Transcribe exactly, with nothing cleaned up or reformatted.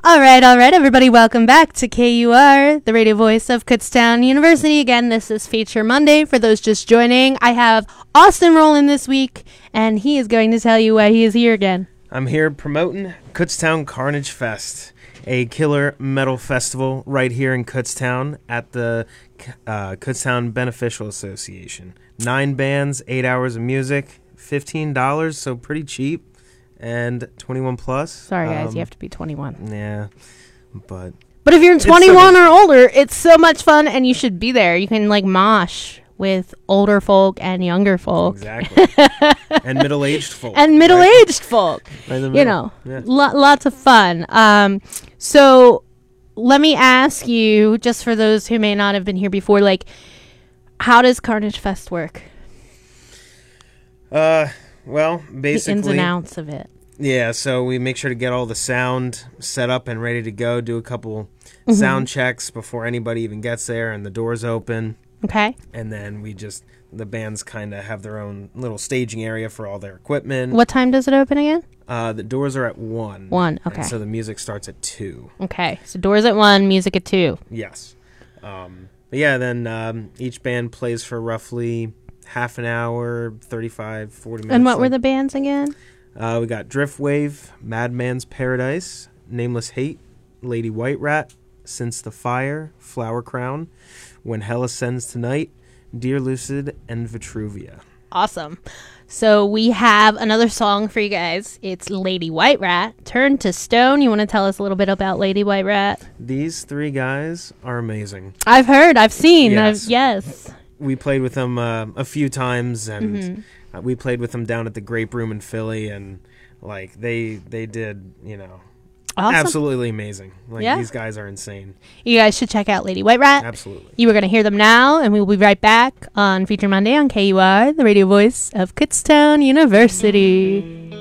All right, all right, everybody, welcome back to K U R, the radio voice of Kutztown University. Again, this is Feature Monday. For those just joining, I have Austin rolling this week, and he is going to tell you why he is here again. I'm here promoting Kutztown Carnage Fest, a killer metal festival right here in Kutztown at the uh, Kutztown Beneficial Association. Nine bands, eight hours of music, fifteen dollars, so pretty cheap. And twenty-one plus. Sorry, guys, um, you have to be twenty-one. Yeah, but... But if you're twenty-one or older, it's so much fun, and you should be there. You can, like, mosh with older folk and younger folk. Exactly. And middle-aged folk. And middle-aged right? folk. Right in the you middle. know, yeah. lo- lots of fun. Um, so let me ask you, just for those who may not have been here before, like, how does Carnage Fest work? Uh... Well, basically... The ins and outs of it. Yeah, so we make sure to get all the sound set up and ready to go, do a couple mm-hmm. sound checks before anybody even gets there and the doors open. Okay. And then we just... The bands kind of have their own little staging area for all their equipment. What time does it open again? Uh, the doors are at one. one, okay. And so the music starts at two. Okay, so doors at one, music at two. Yes. Um, but yeah, then um, each band plays for roughly... half an hour, thirty-five, forty minutes. And what like, were the bands again? Uh, we got Driftwave, Madman's Paradise, Nameless Hate, Lady White Rat, Since the Fire, Flower Crown, When Hell Ascends Tonight, Dear Lucid, and Vitruvia. Awesome. So we have another song for you guys. It's Lady White Rat, Turn to Stone. You want to tell us a little bit about Lady White Rat? These three guys are amazing. I've heard, I've seen. Yes. I've, yes. We played with them uh, a few times, and mm-hmm. uh, we played with them down at the Grape Room in Philly, and like they they did, you know, awesome. Absolutely amazing. Like yeah. These guys are insane. You guys should check out Lady White Rat. Absolutely. You are going to hear them now, and we will be right back on Feature Monday on K U R, the radio voice of Kutztown University.